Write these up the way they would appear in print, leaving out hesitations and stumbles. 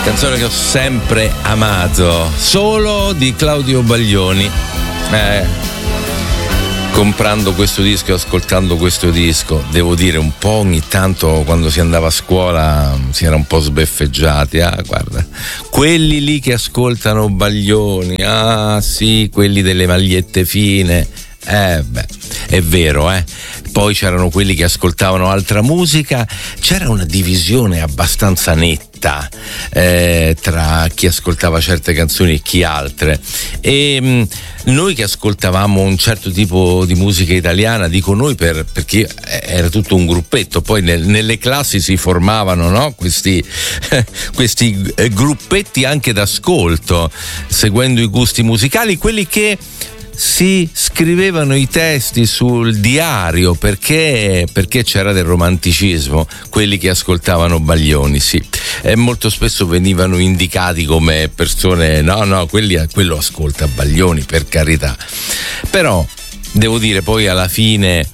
Canzone che ho sempre amato, Solo di Claudio Baglioni. Comprando questo disco e ascoltando questo disco, devo dire, un po' ogni tanto quando si andava a scuola si era un po' sbeffeggiati. Guarda, quelli lì che ascoltano Baglioni, sì, quelli delle magliette fine. È vero, Poi c'erano quelli che ascoltavano altra musica, c'era una divisione abbastanza netta tra chi ascoltava certe canzoni e chi altre, e noi che ascoltavamo un certo tipo di musica italiana, dico noi perché era tutto un gruppetto, poi nelle classi si formavano, no? questi gruppetti anche d'ascolto, seguendo i gusti musicali, quelli che si scrivevano i testi sul diario perché c'era del romanticismo, quelli che ascoltavano Baglioni, sì, e molto spesso venivano indicati come persone quello ascolta Baglioni, per carità. Però devo dire, poi alla fine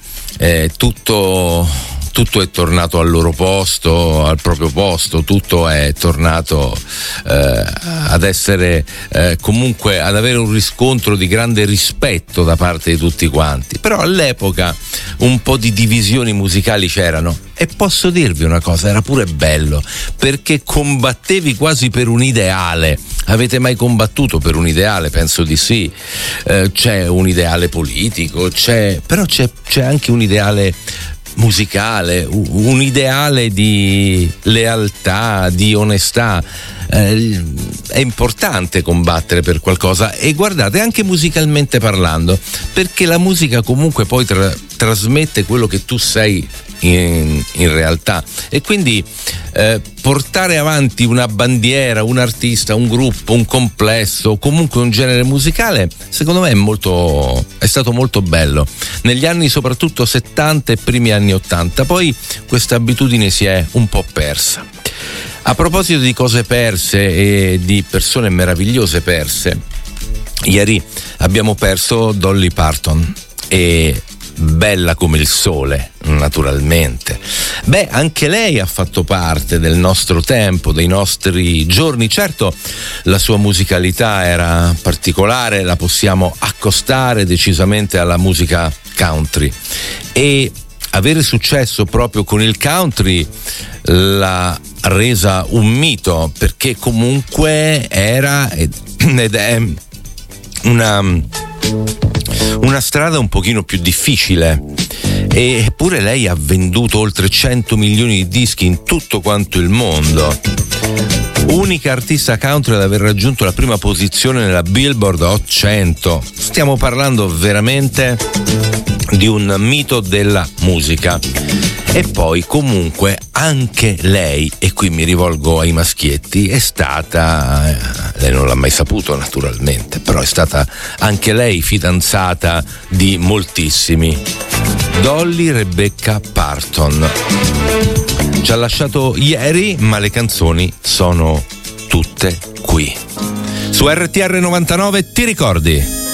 tutto è tornato al loro posto, al proprio posto, tutto è tornato ad essere comunque, ad avere un riscontro di grande rispetto da parte di tutti quanti. Però all'epoca un po' di divisioni musicali c'erano, e posso dirvi una cosa, era pure bello, perché combattevi quasi per un ideale. Avete mai combattuto per un ideale? Penso di sì. C'è un ideale politico, però c'è anche un ideale musicale, un ideale di lealtà, di onestà. È importante combattere per qualcosa, e guardate, anche musicalmente parlando, perché la musica comunque poi trasmette quello che tu sei in realtà, e quindi portare avanti una bandiera, un artista, un gruppo, un complesso, comunque un genere musicale, secondo me è stato molto bello negli anni soprattutto 70 e primi anni 80. Poi questa abitudine si è un po' persa. A proposito di cose perse e di persone meravigliose perse, ieri abbiamo perso Dolly Parton, e bella come il sole, naturalmente. Anche lei ha fatto parte del nostro tempo, dei nostri giorni. Certo, la sua musicalità era particolare, la possiamo accostare decisamente alla musica country, e avere successo proprio con il country l'ha resa un mito, perché comunque era ed è una strada un pochino più difficile, eppure lei ha venduto oltre 100 milioni di dischi in tutto quanto il mondo. Unica artista country ad aver raggiunto la prima posizione nella Billboard Hot 100. Stiamo parlando veramente di un mito della musica. E poi comunque anche lei, e qui mi rivolgo ai maschietti, è stata, lei non l'ha mai saputo naturalmente, però è stata anche lei fidanzata di moltissimi. Dolly Rebecca Parton ci ha lasciato ieri, ma le canzoni sono tutte qui. Su RTR 99, ti ricordi?